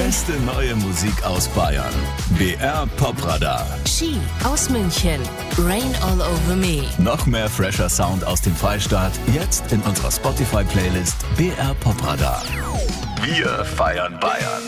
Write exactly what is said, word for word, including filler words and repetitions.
beste neue Musik aus Bayern. B R Popradar. Ski aus München. Rain All Over Me. Noch mehr fresher Sound aus dem Freistaat. Jetzt in unserer Spotify-Playlist B R Popradar. Wir feiern Bayern.